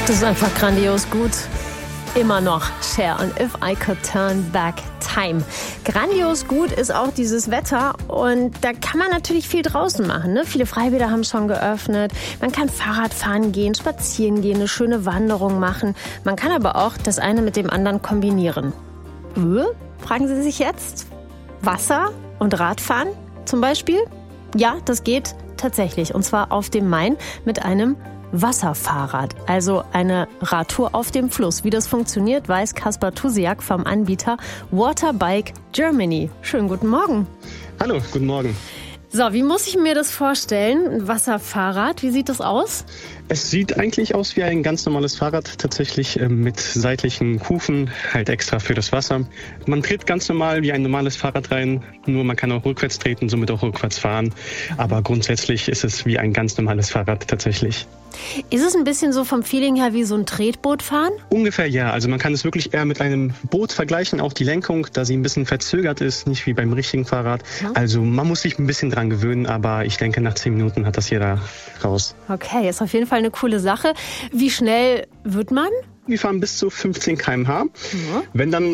Das ist einfach grandios gut. Immer noch Cher und If I Could Turn Back Time. Grandios gut ist auch dieses Wetter und da kann man natürlich viel draußen machen. Ne? Viele Freibäder haben schon geöffnet. Man kann Fahrrad fahren gehen, spazieren gehen, eine schöne Wanderung machen. Man kann aber auch das eine mit dem anderen kombinieren. Fragen Sie sich jetzt? Wasser und Radfahren zum Beispiel? Ja, das geht tatsächlich. Und zwar auf dem Main mit einem Wasserfahrrad, also eine Radtour auf dem Fluss. Wie das funktioniert, weiß Kaspar Tusiak vom Anbieter Waterbike Germany. Schönen guten Morgen. Hallo, guten Morgen. So, wie muss ich mir das vorstellen? Ein Wasserfahrrad, wie sieht das aus? Es sieht eigentlich aus wie ein ganz normales Fahrrad, tatsächlich mit seitlichen Kufen, halt extra für das Wasser. Man tritt ganz normal wie ein normales Fahrrad rein, nur man kann auch rückwärts treten, somit auch rückwärts fahren. Aber grundsätzlich ist es wie ein ganz normales Fahrrad tatsächlich. Ist es ein bisschen so vom Feeling her wie so ein Tretboot fahren? Ungefähr ja, also man kann es wirklich eher mit einem Boot vergleichen, auch die Lenkung, da sie ein bisschen verzögert ist, nicht wie beim richtigen Fahrrad. Also man muss sich ein bisschen dran gewöhnen, aber ich denke, nach 10 Minuten hat das jeder raus. Okay, ist auf jeden Fall eine coole Sache. Wie schnell wird man? Wir fahren bis zu 15 km/h. Ja. Wenn dann